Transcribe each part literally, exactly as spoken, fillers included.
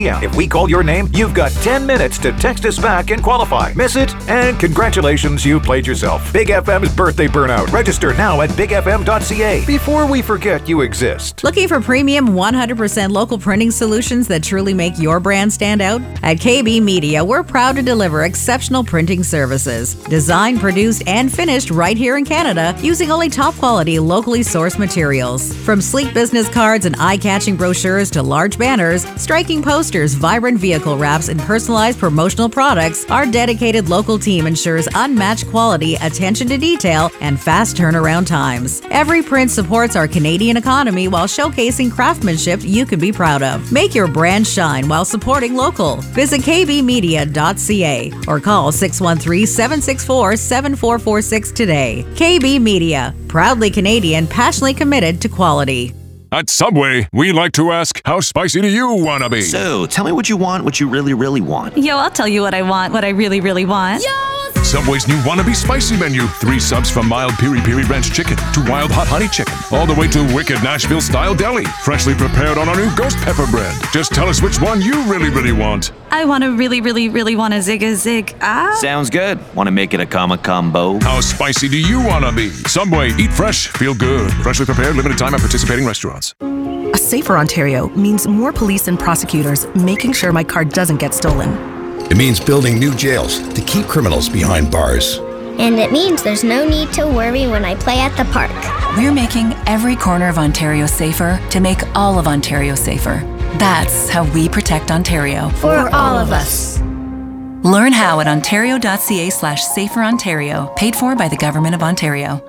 Yeah, if we call your name, you've got ten minutes to text us back and qualify. Miss it? And congratulations, you played yourself. Big F M's Birthday Burnout. Register now at big f m dot c a before we forget you exist. Looking for premium one hundred percent local printing solutions that truly make your brand stand out? At K B Media, we're proud to deliver exceptional printing services. Designed, produced, and finished right here in Canada using only top quality, locally sourced materials. From sleek business cards and eye-catching brochures to large banners, striking posters, vibrant vehicle wraps, and personalized promotional products, our dedicated local team ensures unmatched quality, attention to detail, and fast turnaround times. Every print supports our Canadian economy while showcasing craftsmanship you can be proud of. Make your brand shine while supporting local. Visit k b media dot c a or call six one three, seven six four, seven four four six today. K B Media, proudly Canadian, passionately committed to quality. At Subway, we like to ask, how spicy do you want to be? So, tell me what you want, what you really, really want. Yo, I'll tell you what I want, what I really, really want. Yo! Subway's new Wannabe Spicy menu. Three subs from mild piri-piri ranch chicken to wild hot honey chicken, all the way to wicked Nashville-style deli. Freshly prepared on our new ghost pepper bread. Just tell us which one you really, really want. I want to really, really, really want a zig a zig. Ah. Sounds good. Want to make it a comma combo? How spicy do you want to be? Subway, eat fresh, feel good. Freshly prepared, limited time at participating restaurants. A safer Ontario means more police and prosecutors making sure my car doesn't get stolen. It means building new jails to keep criminals behind bars. And it means there's no need to worry when I play at the park. We're making every corner of Ontario safer to make all of Ontario safer. That's how we protect Ontario. For, For all of us. Learn how at ontario.ca slash safer Ontario. Paid for by the Government of Ontario.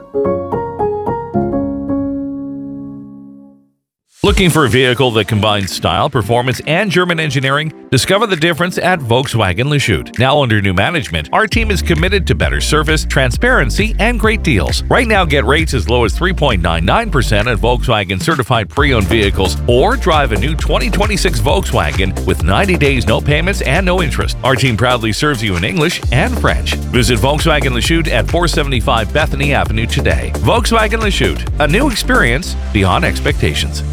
Looking for a vehicle that combines style, performance, and German engineering? Discover the difference at Volkswagen Lachute. Now under new management, our team is committed to better service, transparency, and great deals. Right now, get rates as low as three point nine nine percent at Volkswagen certified pre-owned vehicles, or drive a new twenty twenty-six Volkswagen with ninety days, no payments, and no interest. Our team proudly serves you in English and French. Visit Volkswagen Lachute at four seventy-five Bethany Avenue today. Volkswagen Lachute, a new experience beyond expectations.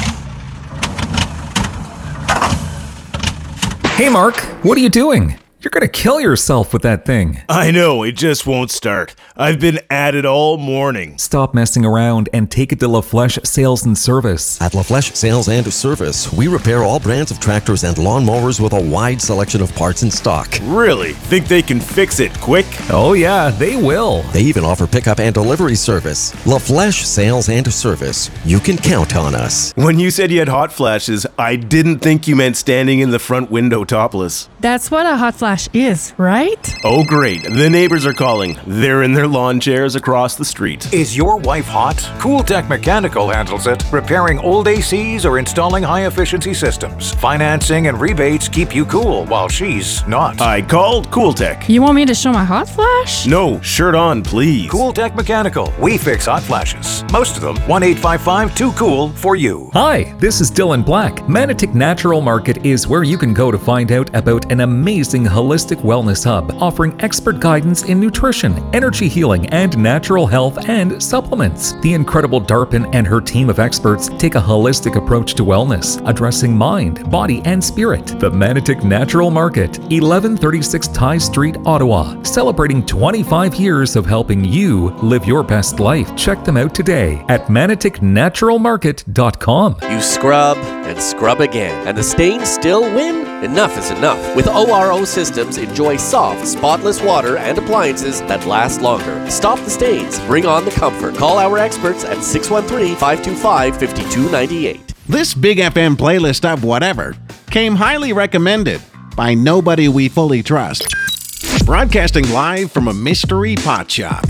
Hey Mark, what are you doing? You're gonna kill yourself with that thing. I know, it just won't start. I've been at it all morning. Stop messing around and take it to La Flèche Sales and Service. At La Flèche Sales and Service, we repair all brands of tractors and lawnmowers with a wide selection of parts in stock. Really? Think they can fix it quick? Oh yeah, they will. They even offer pickup and delivery service. La Flèche Sales and Service. You can count on us. When you said you had hot flashes, I didn't think you meant standing in the front window topless. That's what a hot flash is, right? Oh great, the neighbors are calling. They're in their lawn chairs across the street. Is your wife hot? Cooltech Mechanical handles it, repairing old A Cs or installing high-efficiency systems. Financing and rebates keep you cool while she's not. I called Cooltech. You want me to show my hot flash? No, shirt on, please. Cooltech Mechanical. We fix hot flashes. Most of them, one eight five five two cool for you. Hi, this is Dylan Black. Manotick Natural Market is where you can go to find out about an amazing holistic wellness hub offering expert guidance in nutrition, energy healing, and natural health and supplements. The incredible Darpin and her team of experts take a holistic approach to wellness, addressing mind, body, and spirit. The Manotick Natural Market, eleven thirty-six Ty Street, Ottawa, celebrating twenty-five years of helping you live your best life. Check them out today at manotick natural market dot com. You scrub and scrub again, and the stains still win? Enough is enough. With O R O Systems, enjoy soft, spotless water and appliances that last longer. Stop the stains. Bring on the comfort. Call our experts at six one three, five two five, five two nine eight. This Big F M playlist of whatever came highly recommended by nobody we fully trust. Broadcasting live from a mystery pot shop.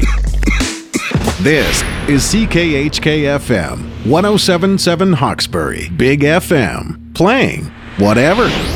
This is C K H K F M, one oh seven point seven Hawkesbury. Big F M, playing whatever.